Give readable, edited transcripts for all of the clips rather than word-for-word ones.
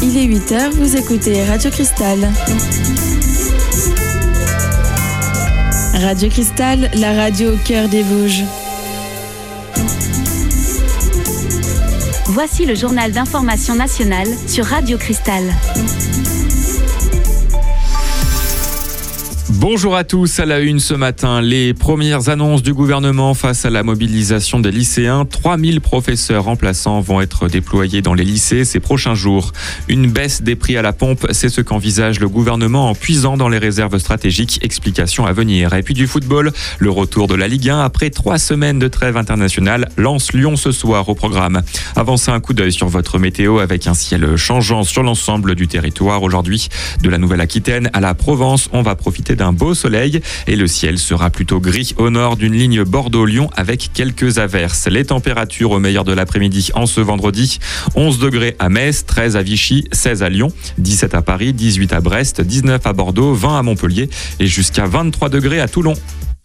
Il est 8h, vous écoutez Radio Cristal. Radio Cristal, la radio au cœur des Vosges. Voici le journal d'information nationale sur Radio Cristal. Bonjour à tous, à la une ce matin, les premières annonces du gouvernement face à la mobilisation des lycéens. 3000 professeurs remplaçants vont être déployés dans les lycées ces prochains jours. Une baisse des prix à la pompe, c'est ce qu'envisage le gouvernement en puisant dans les réserves stratégiques. Explication à venir. Et puis du football, le retour de la Ligue 1 après 3 semaines de trêve internationale. Lens-Lyon ce soir au programme. Avant ça, un coup d'œil sur votre météo avec un ciel changeant sur l'ensemble du territoire. Aujourd'hui, de la Nouvelle-Aquitaine à la Provence, on va profiter d'un beau soleil et le ciel sera plutôt gris au nord d'une ligne Bordeaux-Lyon avec quelques averses. Les températures au meilleur de l'après-midi en ce vendredi, 11 degrés à Metz, 13 à Vichy, 16 à Lyon, 17 à Paris, 18 à Brest, 19 à Bordeaux, 20 à Montpellier et jusqu'à 23 degrés à Toulon.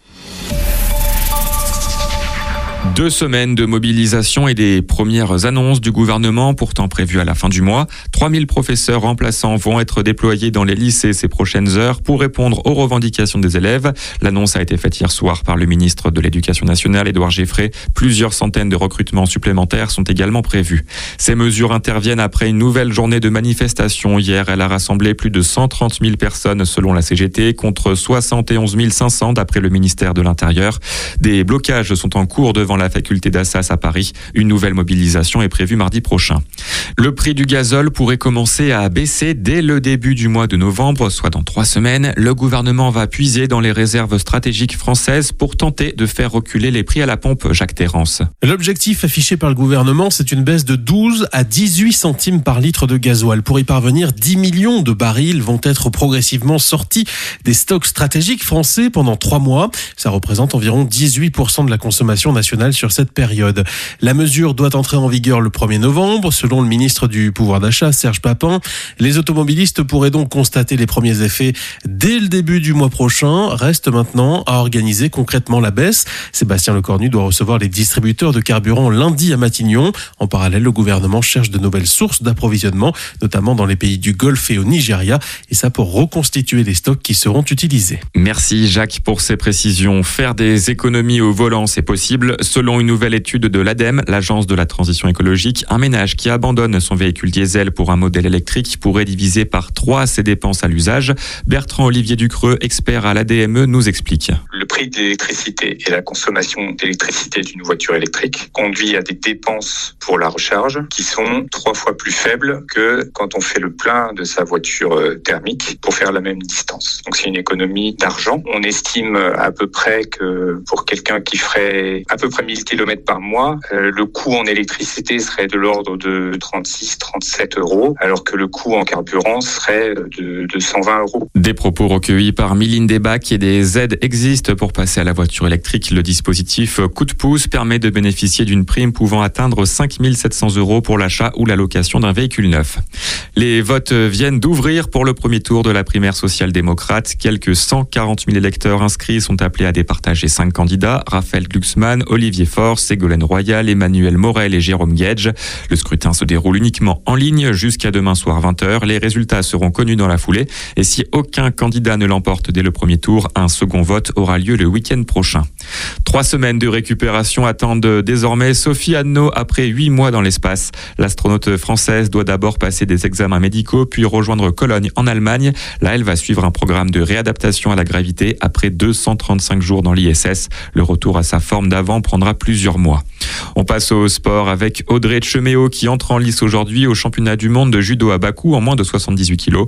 2 semaines de mobilisation et des premières annonces du gouvernement pourtant prévues à la fin du mois. 3000 professeurs remplaçants vont être déployés dans les lycées ces prochaines heures pour répondre aux revendications des élèves. L'annonce a été faite hier soir par le ministre de l'Éducation nationale, Édouard Geffray. Plusieurs centaines de recrutements supplémentaires sont également prévus. Ces mesures interviennent après une nouvelle journée de manifestation. Hier, elle a rassemblé plus de 130 000 personnes selon la CGT contre 71 500 d'après le ministère de l'Intérieur. Des blocages sont en cours devant la faculté d'Assas à Paris. Une nouvelle mobilisation est prévue mardi prochain. Le prix du gazole pourrait commencer à baisser dès le début du mois de novembre, soit dans 3 semaines. Le gouvernement va puiser dans les réserves stratégiques françaises pour tenter de faire reculer les prix à la pompe. Jacques Terrance. L'objectif affiché par le gouvernement, c'est une baisse de 12 à 18 centimes par litre de gasoil. Pour y parvenir, 10 millions de barils vont être progressivement sortis des stocks stratégiques français pendant 3 mois. Ça représente environ 18% de la consommation nationale sur cette période. La mesure doit entrer en vigueur le 1er novembre. Selon le ministre du pouvoir d'achat, Serge Papin, les automobilistes pourraient donc constater les premiers effets dès le début du mois prochain. Reste maintenant à organiser concrètement la baisse. Sébastien Lecornu doit recevoir les distributeurs de carburant lundi à Matignon. En parallèle, le gouvernement cherche de nouvelles sources d'approvisionnement, notamment dans les pays du Golfe et au Nigeria, et ça pour reconstituer les stocks qui seront utilisés. Merci Jacques pour ces précisions. Faire des économies au volant, c'est possible. Selon une nouvelle étude de l'ADEME, l'agence de la transition écologique, un ménage qui abandonne son véhicule diesel pour un modèle électrique pourrait diviser par 3 ses dépenses à l'usage. Bertrand-Olivier Ducreux, expert à l'ADME, nous explique. Le prix de l'électricité et la consommation d'électricité d'une voiture électrique conduit à des dépenses pour la recharge qui sont 3 fois plus faibles que quand on fait le plein de sa voiture thermique pour faire la même distance. Donc c'est une économie d'argent. On estime à peu près que pour quelqu'un qui ferait à peu près 1000 km par mois, le coût en électricité serait de l'ordre de 36-37 euros, alors que le coût en carburant serait de 120 euros. Des propos recueillis par Mylène Desbacs et des aides existent pour passer à la voiture électrique. Le dispositif Coup de pouce permet de bénéficier d'une prime pouvant atteindre 5 700 euros pour l'achat ou la location d'un véhicule neuf. Les votes viennent d'ouvrir pour le premier tour de la primaire social-démocrate. Quelques 140 000 électeurs inscrits sont appelés à départager 5 candidats. Raphaël Glucksmann, Olivier Faure, Ségolène Royal, Emmanuel Morel et Jérôme Guedj. Le scrutin se déroule uniquement en ligne jusqu'à demain soir 20h. Les résultats seront connus dans la foulée. Et si aucun candidat ne l'emporte dès le premier tour, un second vote aura lieu le week-end prochain. 3 semaines de récupération attendent désormais Sophie Anneau après 8 mois dans l'espace. L'astronaute française doit d'abord passer des examens médicaux puis rejoindre Cologne en Allemagne. Là, elle va suivre un programme de réadaptation à la gravité après 235 jours dans l'ISS. Le retour à sa forme d'avant prendra plusieurs mois. On passe au sport avec Audrey Cheméo qui entre en lice aujourd'hui au championnat du monde de judo à Bakou en moins de 78 kg.